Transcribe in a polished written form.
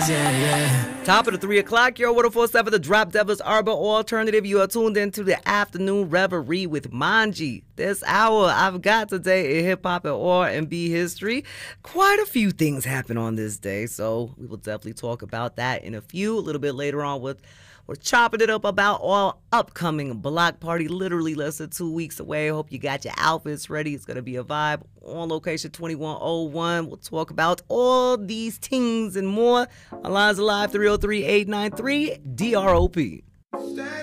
Top of the 3 o'clock, you're 104.7 The Drop Devils Urban Alternative. You are tuned into the afternoon reverie with Manji. This hour I've got today in hip hop and R&B history. Quite a few things happen on this day, so we will definitely talk about that in a little bit later on. We're chopping it up about our upcoming block party, literally less than 2 weeks away. Hope you got your outfits ready. It's going to be a vibe on location 2101. We'll talk about all these things and more. Our lines are live 303-893-DROP.